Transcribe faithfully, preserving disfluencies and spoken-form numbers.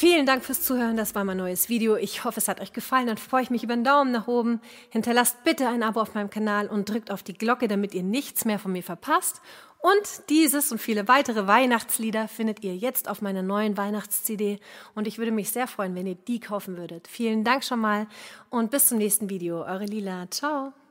Vielen Dank fürs Zuhören, das war mein neues Video. Ich hoffe, es hat euch gefallen, dann freue ich mich über einen Daumen nach oben. Hinterlasst bitte ein Abo auf meinem Kanal und drückt auf die Glocke, damit ihr nichts mehr von mir verpasst. Und dieses und viele weitere Weihnachtslieder findet ihr jetzt auf meiner neuen Weihnachts-C D. Und ich würde mich sehr freuen, wenn ihr die kaufen würdet. Vielen Dank schon mal und bis zum nächsten Video. Eure Lila. Ciao.